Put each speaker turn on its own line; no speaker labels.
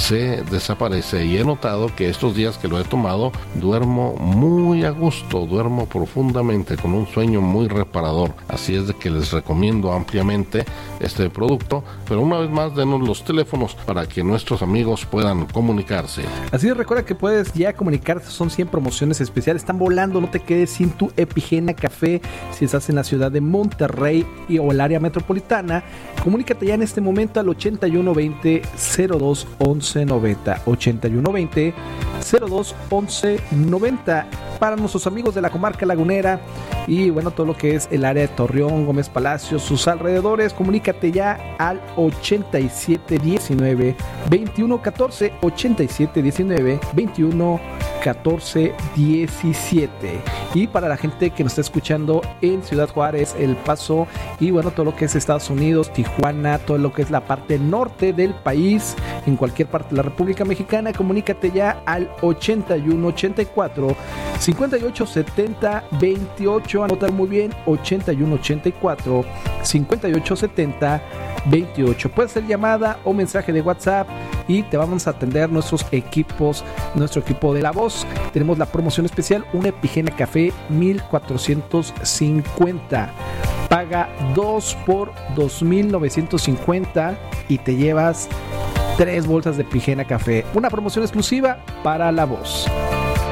se desaparece, y he notado que estos días que lo he tomado duermo muy a gusto, duermo profundamente con un sueño muy reparador. Así es de que les recomiendo ampliamente este producto, pero una vez más denos los teléfonos para que nuestros amigos puedan comunicarse.
Así es, recuerda que puedes ya comunicarte, son 100 promociones especiales, están volando, no te quedes sin tu Epigena Café. Si estás en la ciudad de Monterrey o el área metropolitana, comunícate ya en este momento al 8120-021190, 8120-021190, para nuestros amigos de la comarca lagunera y bueno, todo lo que es el área de Torreón, Gómez Palacio, sus alrededores. Comunícate ya al 8719-2114, 8719-2114-17. Y para la gente que nos está escuchando en Ciudad Juárez, El Paso y bueno, todo lo que es Estados Unidos, Tijuana, todo lo que es la parte norte del país, en cualquier parte de la República Mexicana, comunícate ya al 8184 5870 28, anotar muy bien, 8184 5870 28. Puede ser llamada o mensaje de WhatsApp y te vamos a atender nuestro equipo de La Voz. Tenemos la promoción especial, una Epigena Café 1450. Paga 2 por 2,950 y te llevas 3 bolsas de Epigena Café. Una promoción exclusiva para La Voz.